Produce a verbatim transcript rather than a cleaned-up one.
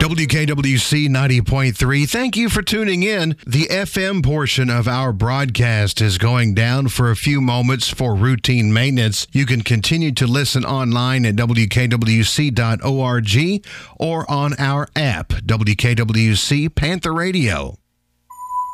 W K W C ninety point three. Thank you for tuning in. The F M portion of our broadcast is going down for a few moments for routine maintenance. You can continue to listen online at W K W C dot org or on our app, W K W C Panther Radio.